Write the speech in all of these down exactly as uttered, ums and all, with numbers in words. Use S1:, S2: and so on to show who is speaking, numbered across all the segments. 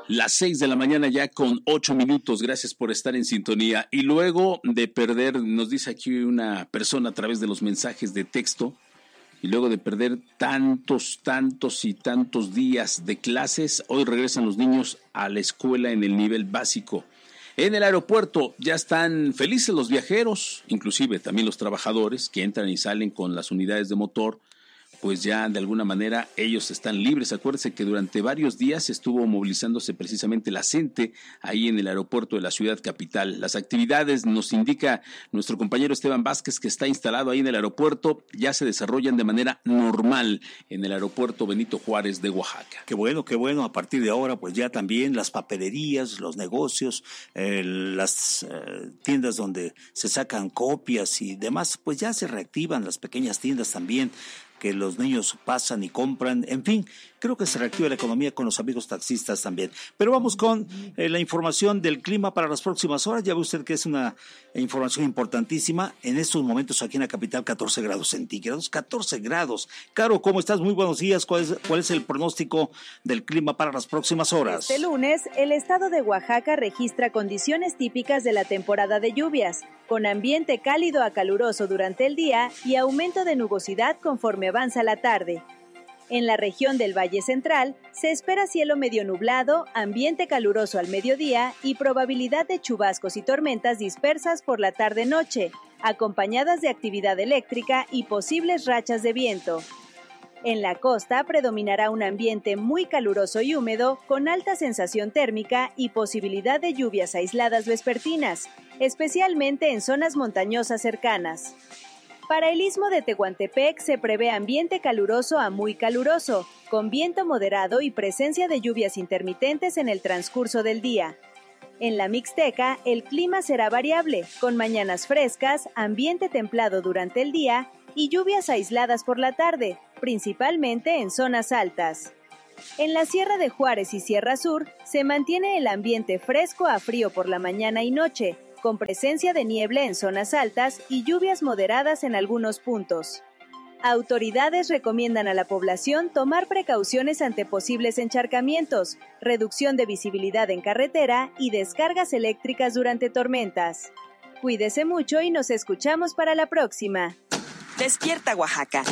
S1: Las seis de la mañana ya con ocho minutos, gracias por estar en sintonía. Y luego de perder, nos dice aquí una persona a través de los mensajes de texto, y luego de perder tantos, tantos y tantos días de clases, hoy regresan los niños a la escuela en el nivel básico. En el aeropuerto ya están felices los viajeros, inclusive también los trabajadores que entran y salen con las unidades de motor, pues ya de alguna manera ellos están libres. Acuérdense que durante varios días estuvo movilizándose precisamente la gente ahí en el aeropuerto de la ciudad capital. Las actividades, nos indica nuestro compañero Esteban Vázquez, que está instalado ahí en el aeropuerto, ya se desarrollan de manera normal en el aeropuerto Benito Juárez de Oaxaca.
S2: Qué bueno, qué bueno. A partir de ahora, pues ya también las papelerías, los negocios, eh, las eh, tiendas donde se sacan copias y demás, pues ya se reactivan, las pequeñas tiendas también, que los niños pasan y compran, en fin, creo que se reactiva la economía con los amigos taxistas también. Pero vamos con eh, la información del clima para las próximas horas. Ya ve usted que es una información importantísima. En estos momentos aquí en la capital, catorce grados centígrados, catorce grados. Caro, ¿cómo estás? Muy buenos días. ¿Cuál es, cuál es el pronóstico del clima para las próximas horas?
S3: Este lunes, el estado de Oaxaca registra condiciones típicas de la temporada de lluvias, con ambiente cálido a caluroso durante el día y aumento de nubosidad conforme avanza la tarde. En la región del Valle Central se espera cielo medio nublado, ambiente caluroso al mediodía y probabilidad de chubascos y tormentas dispersas por la tarde-noche, acompañadas de actividad eléctrica y posibles rachas de viento. En la costa predominará un ambiente muy caluroso y húmedo, con alta sensación térmica y posibilidad de lluvias aisladas vespertinas, especialmente en zonas montañosas cercanas. Para el istmo de Tehuantepec se prevé ambiente caluroso a muy caluroso, con viento moderado y presencia de lluvias intermitentes en el transcurso del día. En la Mixteca, el clima será variable, con mañanas frescas, ambiente templado durante el día y lluvias aisladas por la tarde, principalmente en zonas altas. En la Sierra de Juárez y Sierra Sur se mantiene el ambiente fresco a frío por la mañana y noche, con presencia de niebla en zonas altas y lluvias moderadas en algunos puntos. Autoridades recomiendan a la población tomar precauciones ante posibles encharcamientos, reducción de visibilidad en carretera y descargas eléctricas durante tormentas. Cuídese mucho y nos escuchamos para la próxima.
S4: Despierta, Oaxaca.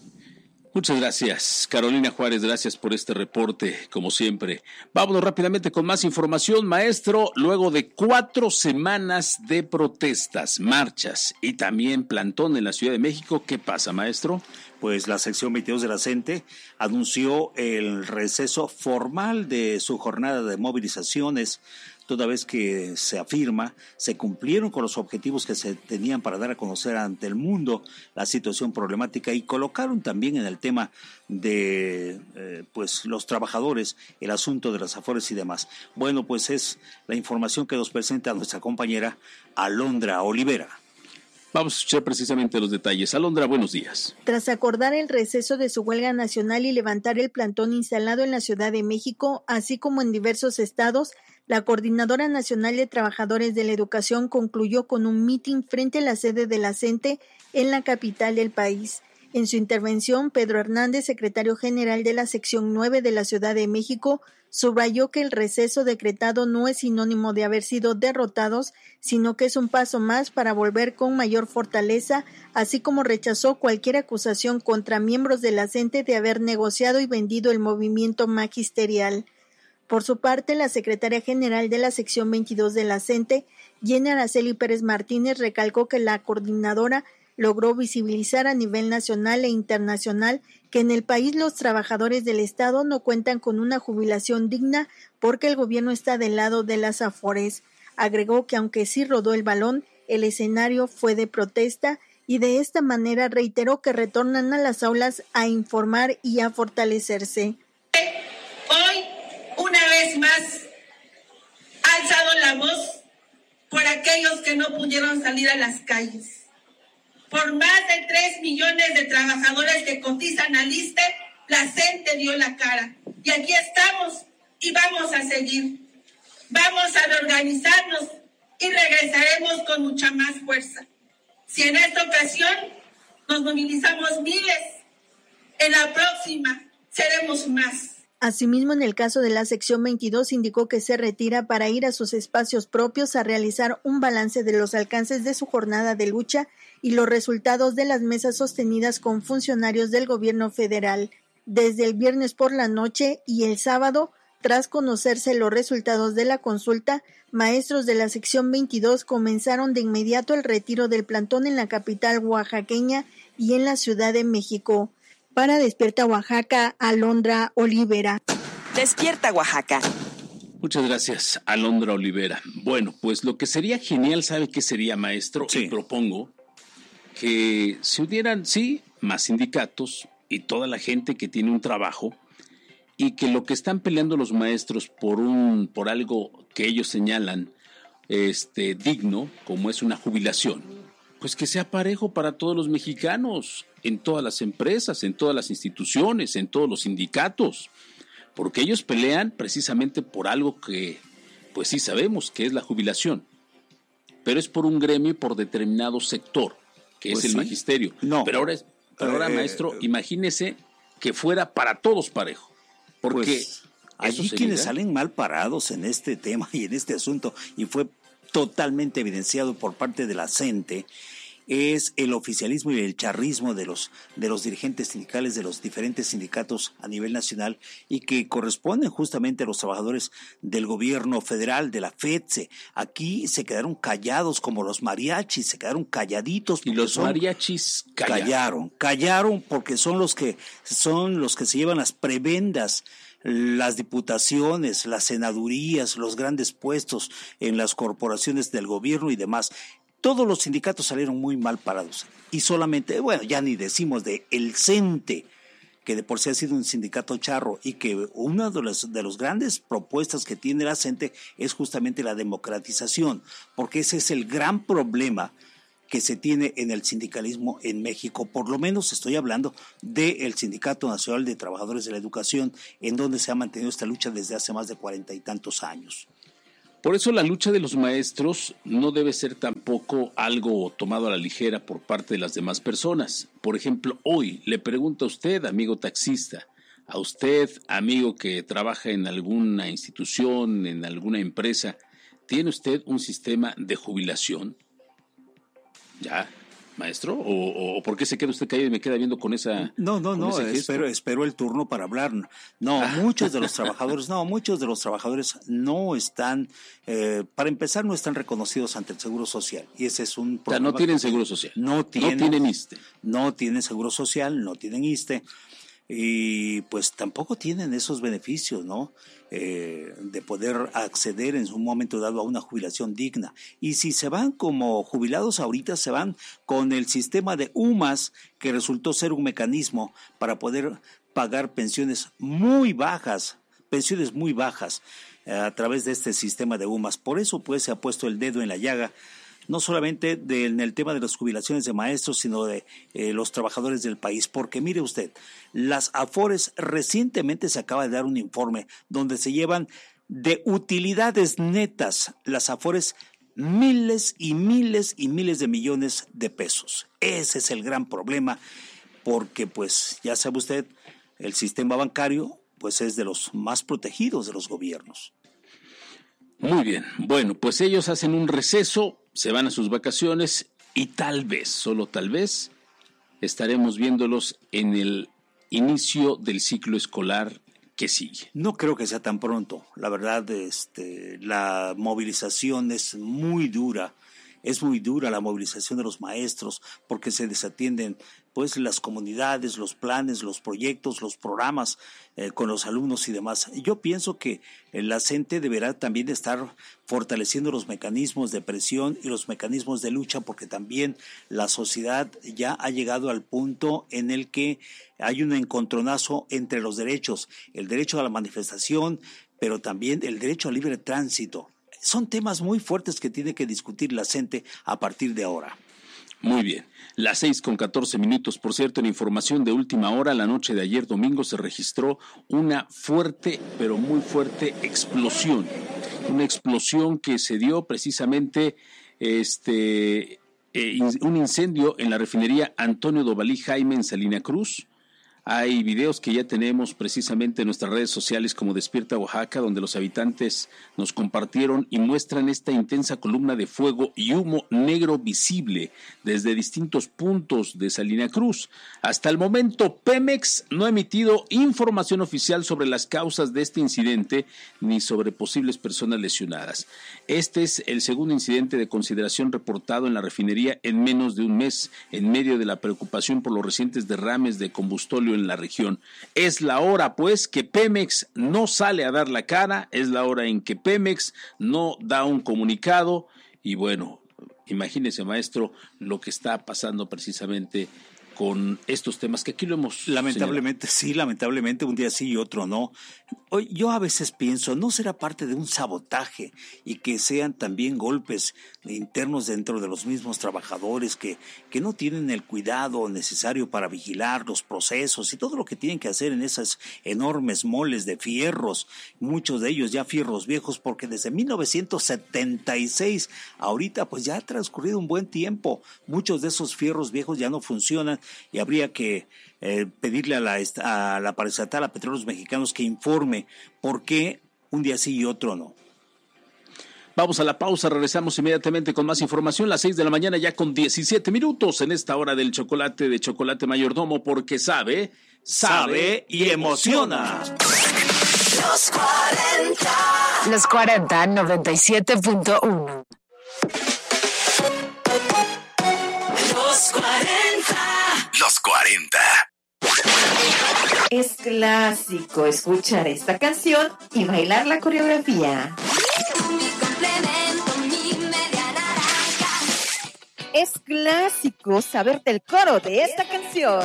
S1: Muchas gracias, Carolina Juárez, gracias por este reporte, como siempre. Vámonos rápidamente con más información, maestro. Luego de cuatro semanas de protestas, marchas y también plantón en la Ciudad de México, ¿qué pasa, maestro?
S2: Pues la sección veintidós de la CENTE anunció el receso formal de su jornada de movilizaciones, toda vez que se afirma se cumplieron con los objetivos que se tenían para dar a conocer ante el mundo la situación problemática y colocaron también en el tema de eh, pues los trabajadores el asunto de las afores y demás. Bueno, pues es la información que nos presenta nuestra compañera Alondra Olivera.
S1: Vamos a escuchar precisamente los detalles. Alondra, buenos días.
S5: Tras acordar el receso de su huelga nacional y levantar el plantón instalado en la Ciudad de México, así como en diversos estados, la Coordinadora Nacional de Trabajadores de la Educación concluyó con un mitin frente a la sede de la CENTE en la capital del país. En su intervención, Pedro Hernández, secretario general de la sección nueve de la Ciudad de México, subrayó que el receso decretado no es sinónimo de haber sido derrotados, sino que es un paso más para volver con mayor fortaleza, así como rechazó cualquier acusación contra miembros de la CENTE de haber negociado y vendido el movimiento magisterial. Por su parte, la secretaria general de la sección veintidós de la CENTE, Jenny Araceli Pérez Martínez, recalcó que la coordinadora logró visibilizar a nivel nacional e internacional que en el país los trabajadores del Estado no cuentan con una jubilación digna porque el gobierno está del lado de las afores. Agregó que aunque sí rodó el balón, el escenario fue de protesta y de esta manera reiteró que retornan a las aulas a informar y a fortalecerse.
S6: Hoy, una vez más, ha alzado la voz por aquellos que no pudieron salir a las calles. Por más de tres millones de trabajadores que cotizan al ISSSTE, la CENTE dio la cara. Y aquí estamos y vamos a seguir. Vamos a reorganizarnos y regresaremos con mucha más fuerza. Si en esta ocasión nos movilizamos miles, en la próxima seremos más.
S5: Asimismo, en el caso de la sección veintidós, indicó que se retira para ir a sus espacios propios a realizar un balance de los alcances de su jornada de lucha y los resultados de las mesas sostenidas con funcionarios del gobierno federal. Desde el viernes por la noche y el sábado, tras conocerse los resultados de la consulta, maestros de la sección veintidós comenzaron de inmediato el retiro del plantón en la capital oaxaqueña y en la Ciudad de México. Para Despierta Oaxaca, Alondra Olivera.
S4: Despierta Oaxaca.
S1: Muchas gracias, Alondra Olivera. Bueno, pues lo que sería genial, ¿sabe qué sería, maestro?
S2: Sí.
S1: Y propongo que se unieran, sí, más sindicatos y toda la gente que tiene un trabajo, y que lo que están peleando los maestros por un, por algo que ellos señalan este, digno, como es una jubilación, pues que sea parejo para todos los mexicanos, en todas las empresas, en todas las instituciones, en todos los sindicatos, porque ellos pelean precisamente por algo que, pues sí sabemos que es la jubilación, pero es por un gremio y por determinado sector, que
S2: Pues
S1: es el
S2: sí.
S1: magisterio.
S2: No.
S1: Pero ahora, pero ahora
S2: Eh,
S1: maestro, imagínese que fuera para todos parejo, porque
S2: Pues, allí
S1: eso
S2: quienes
S1: sería-
S2: salen mal parados en este tema y en este asunto, y fue totalmente evidenciado por parte de la CENTE, es el oficialismo y el charrismo de los, de los dirigentes sindicales de los diferentes sindicatos a nivel nacional, y que corresponden justamente a los trabajadores del gobierno federal, de la FETSE. Aquí se quedaron callados como los mariachis, se quedaron calladitos.
S1: y
S2: porque
S1: los
S2: son-
S1: mariachis callaron.
S2: callaron, callaron porque son los que son los que se llevan las prebendas, las diputaciones, las senadurías, los grandes puestos en las corporaciones del gobierno y demás. Todos los sindicatos salieron muy mal parados, y solamente, bueno, ya ni decimos de el CENTE, que de por sí ha sido un sindicato charro, y que una de las de las grandes propuestas que tiene la CENTE es justamente la democratización, porque ese es el gran problema que se tiene en el sindicalismo en México. Por lo menos estoy hablando del Sindicato Nacional de Trabajadores de la Educación, en donde se ha mantenido esta lucha desde hace más de cuarenta y tantos años.
S1: Por eso la lucha de los maestros no debe ser tampoco algo tomado a la ligera por parte de las demás personas. Por ejemplo, hoy le pregunto a usted, amigo taxista, a usted, amigo que trabaja en alguna institución, en alguna empresa, ¿tiene usted un sistema de jubilación? ¿Ya, maestro? ¿O, o por qué se queda usted caído y me queda viendo con esa...
S2: No, no,
S1: con
S2: no,
S1: ese gesto?
S2: espero, espero el turno para hablar. No,
S1: Ah.
S2: muchos de los trabajadores, no, muchos de los trabajadores no están, eh, para empezar, no están reconocidos ante el Seguro Social. Y ese es un
S1: O sea,
S2: problema.
S1: no tienen seguro social.
S2: No tienen,
S1: No tienen ISSSTE.
S2: no tienen Seguro Social, no tienen ISSSTE, y pues tampoco tienen esos beneficios, ¿no? Eh, de poder acceder en un momento dado a una jubilación digna. Y si se van como jubilados ahorita, se van con el sistema de UMAS, que resultó ser un mecanismo para poder pagar pensiones muy bajas, pensiones muy bajas eh, a través de este sistema de UMAS. Por eso pues se ha puesto el dedo en la llaga, no solamente de, en el tema de las jubilaciones de maestros, sino de eh, los trabajadores del país. Porque mire usted, las AFORES, recientemente se acaba de dar un informe donde se llevan de utilidades netas las AFORES miles y miles y miles de millones de pesos. Ese es el gran problema, porque pues ya sabe usted, el sistema bancario pues es de los más protegidos de los gobiernos.
S1: Muy bien, bueno, pues ellos hacen un receso, se van a sus vacaciones y tal vez, solo tal vez, estaremos viéndolos en el inicio del ciclo escolar que sigue.
S2: No creo que sea tan pronto. La verdad, este, la movilización es muy dura. Es muy dura la movilización de los maestros, porque se desatienden pues las comunidades, los planes, los proyectos, los programas eh, con los alumnos y demás. Yo pienso que la CENTE deberá también estar fortaleciendo los mecanismos de presión y los mecanismos de lucha, porque también la sociedad ya ha llegado al punto en el que hay un encontronazo entre los derechos, el derecho a la manifestación, pero también el derecho al libre tránsito. Son temas muy fuertes que tiene que discutir la CENTE a partir de ahora.
S1: Muy bien, las seis con catorce minutos. Por cierto, en información de última hora, la noche de ayer domingo se registró una fuerte, pero muy fuerte explosión. Una explosión que se dio precisamente, este, eh, un incendio en la refinería Antonio Dovalí Jaime en Salina Cruz. Hay videos que ya tenemos precisamente en nuestras redes sociales como Despierta Oaxaca, donde los habitantes nos compartieron y muestran esta intensa columna de fuego y humo negro visible desde distintos puntos de Salina Cruz. Hasta el momento, Pemex no ha emitido información oficial sobre las causas de este incidente ni sobre posibles personas lesionadas. Este es el segundo incidente de consideración reportado en la refinería en menos de un mes, en medio de la preocupación por los recientes derrames de combustóleo en la región. Es la hora, pues, que Pemex no sale a dar la cara, es la hora en que Pemex no da un comunicado y bueno, imagínese, maestro, lo que está pasando precisamente con estos temas que aquí lo hemos
S2: lamentablemente señalado. Sí, lamentablemente un día sí y otro no. Hoy, yo a veces pienso, ¿no será parte de un sabotaje y que sean también golpes internos dentro de los mismos trabajadores que, que no tienen el cuidado necesario para vigilar los procesos y todo lo que tienen que hacer en esas enormes moles de fierros, muchos de ellos ya fierros viejos, porque desde mil novecientos setenta y seis ahorita pues ya ha transcurrido un buen tiempo, muchos de esos fierros viejos ya no funcionan y habría que eh, pedirle a la, a la paraestatal, a Petróleos Mexicanos, que informe por qué un día sí y otro no.
S1: Vamos a la pausa, regresamos inmediatamente con más información, las seis de la mañana ya con diecisiete minutos en esta hora del chocolate de Chocolate Mayordomo, porque sabe, sabe y emociona.
S7: Los cuarenta. Los cuarenta, noventa y siete punto uno. Los cuarenta. Los cuarenta.
S8: Es clásico escuchar esta canción y bailar la coreografía. Es clásico saberte el coro de esta canción.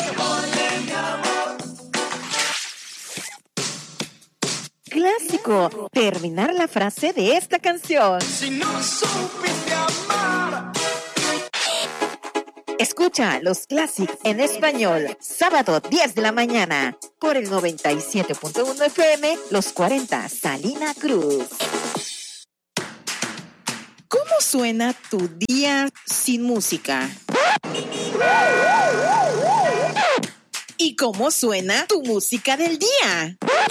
S8: Clásico terminar la frase de esta canción. Si no supiste amar. Escucha los clásicos en español, sábado diez de la mañana, por el noventa y siete punto uno F M, Los cuarenta, Salina Cruz. ¿Cómo suena tu día sin música? ¿Y cómo suena tu música del día?